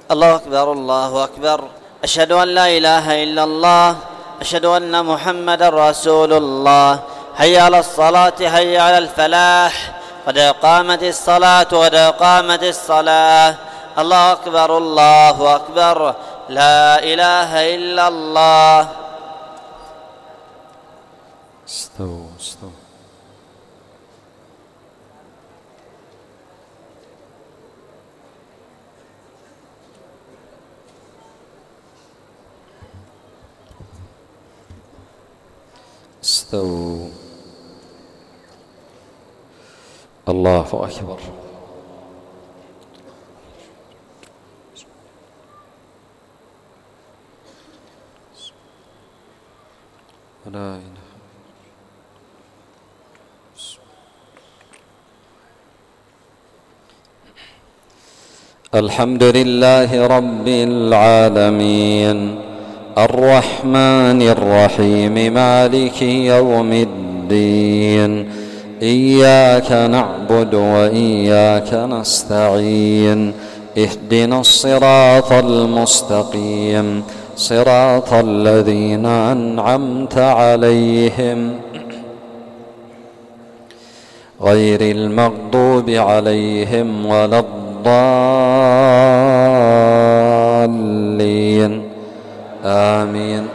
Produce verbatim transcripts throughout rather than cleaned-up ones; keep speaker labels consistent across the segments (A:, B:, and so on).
A: الله أكبر الله أكبر. أشهد أن لا إله إلا الله. أشهد أن محمدا رسول الله. حي على الصلاة حي على الفلاح. قد قامت الصلاة قد قامت الصلاة. الله أكبر الله أكبر. لا إله إلا الله.
B: استووا استووا. استووا. الله أكبر. لا إله. الحمد لله رب العالمين الرحمن الرحيم مالك يوم الدين. إياك نعبد وإياك نستعين. اهدنا الصراط المستقيم صراط الذين أنعمت عليهم غير المغضوب عليهم ولا الضالين آمين.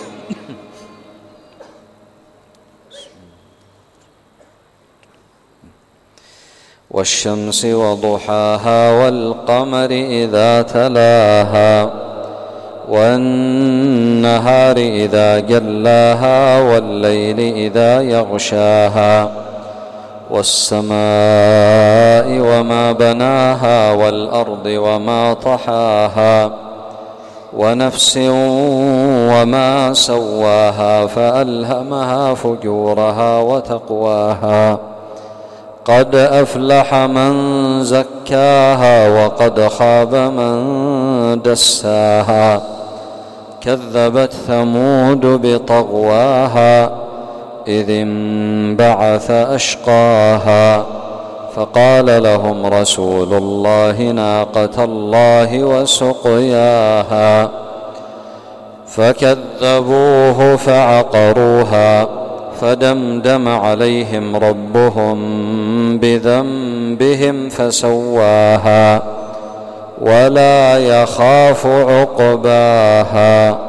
B: والشمس وضحاها والقمر إذا تلاها والنهار إذا جلاها والليل إذا يغشاها والسماء وما بناها والأرض وما طحاها ونفس وما سواها فألهمها فجورها وتقواها. قد أفلح من زكاها وقد خاب من دساها. كذبت ثمود بطغواها إذ انبعث أشقاها فقال لهم رسول الله ناقة الله وسقياها فكذبوه فعقروها فدمدم عليهم ربهم بذنبهم فسواها ولا يخاف عقباها.